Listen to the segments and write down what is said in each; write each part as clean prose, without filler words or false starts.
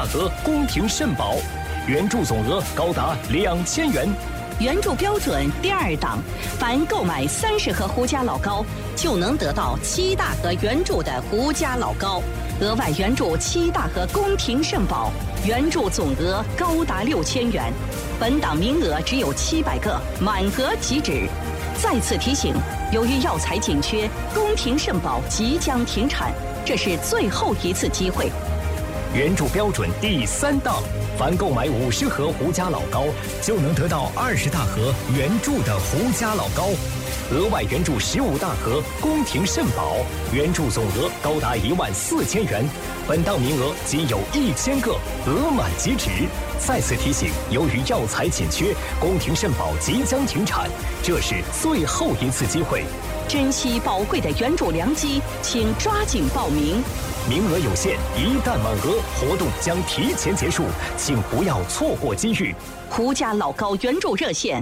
盒宫廷肾宝，援助总额高达2000元。 援助标准第2档，凡购买30盒胡家老高，就能得到7大盒援助的胡家老高，额外援助7大盒宫廷肾宝，援助总额高达6000元。本档名额只有700个，满额即止。再次提醒，由于药材紧缺，宫廷肾宝即将停产，这是最后一次机会。 援助标准第3档，凡购买50盒胡家老高，就能得到20大盒援助的胡家老高，额外援助15大盒宫廷肾宝，援助总额高达14000元。本档名额仅有1000个，额满即止。再次提醒，由于药材紧缺，宫廷肾宝即将停产，这是最后一次机会。 珍惜宝贵的援助良机，请抓紧报名。 名额有限，一旦满额，活动将提前结束，请不要错过机遇。 胡家老高援助热线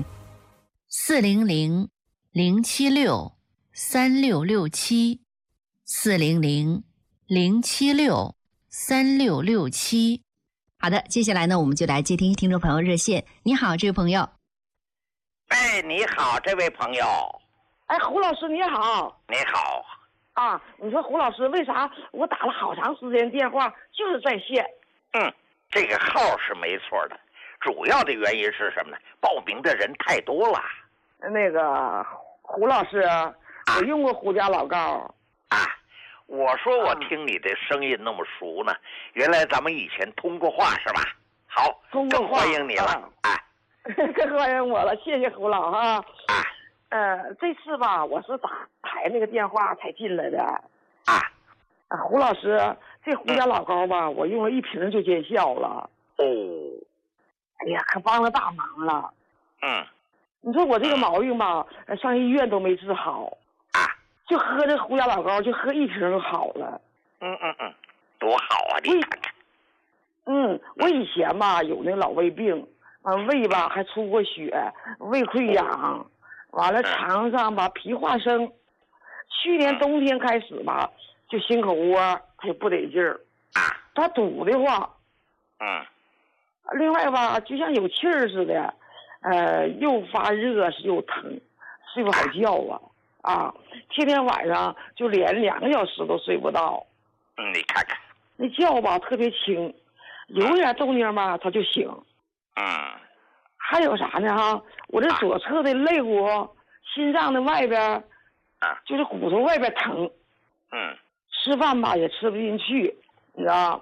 400-076-3667，400-076-3667。好的，接下来呢，我们就来接听听众朋友热线。你好，这位朋友。 哎，你好，这位朋友。 哎，胡老师你好。 你好。 啊，你说胡老师，为啥我打了好长时间电话就是在线？ 这个号是没错的，主要的原因是什么呢？报名的人太多了。 那个胡老师，我用过胡家老高。 我说我听你的声音那么熟呢，原来咱们以前通过话是吧？好，更欢迎你了。 更欢迎我了，谢谢胡老哈。这次吧，我是打台那个电话才进来的。胡老师，这胡家老高吧，我用了1瓶就见效了。哎呀，可帮了大忙了。你说我这个毛病吧，上医院都没治好。就喝这胡家老高，就喝1瓶就好了。 多好啊！你看看。 我以前吧有那老胃病，胃吧还出过血，胃溃疡。完了，肠上吧皮化生，去年冬天开始吧，就心口窝它就不得劲儿，它堵得慌。另外吧，就像有气儿似的，又发热又疼，睡不好觉啊，天天晚上就连2个小时都睡不到。 你看看， 那觉吧特别轻，有点动静吧它就醒。还有啥呢哈？我这左侧的肋骨、心脏的外边，就是骨头外边疼。吃饭吧也吃不进去，你知道？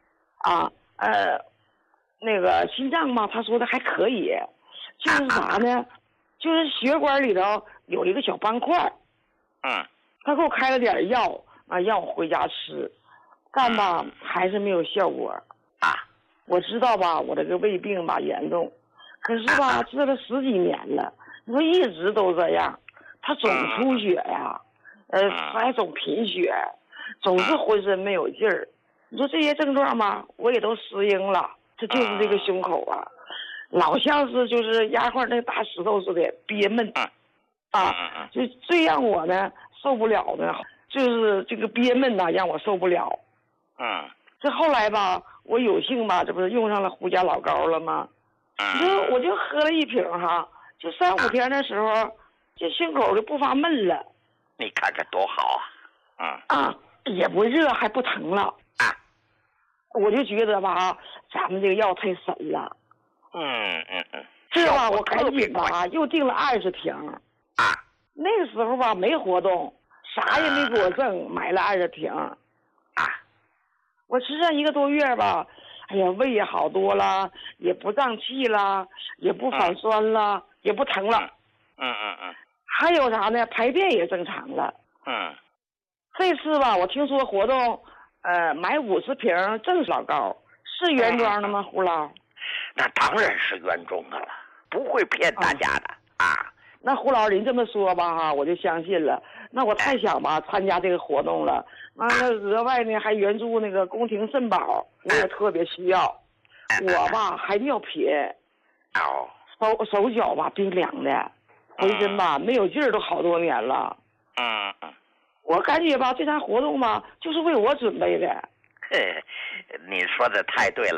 那个心脏嘛，他说的还可以，就是啥呢？就是血管里头有一个小斑块。他给我开了点药让我回家吃，但吧还是没有效果。我知道吧，我这个胃病吧严重。可是吧，治了10几年了，你说一直都这样，他总出血呀，还总贫血，总是浑身没有劲儿。你说这些症状吧，我也都适应了，这就是这个胸口老像是就是压块那大石头似的憋闷，就最让我呢受不了呢，就是这个憋闷让我受不了。这后来吧，我有幸吧，这不是用上了胡家老高了吗？我就喝了1瓶就3、5天的时候，这心口就不发闷了。 你看看多好也不热还不疼了。我就觉得吧，咱们这个药太神了。这吧，我赶紧吧又订了20瓶。那个时候吧没活动，啥也没给我挣，买了20瓶。我吃上1个多月吧。哎呀，胃也好多了，也不胀气了，也不反酸了，也不疼了。还有啥呢？排便也正常了。这次吧，我听说活动，买50瓶正老高，是原装的吗？胡老？ 那当然是原装的了，不会骗大家的。 那胡老您这么说吧我就相信了。那我太想吧参加这个活动了。那额外呢还援助那个宫廷肾宝，我也特别需要。我吧还尿频，手脚吧冰凉的，浑身吧没有劲儿，都好多年了。我感觉吧这场活动吧就是为我准备的。 你说的太对了。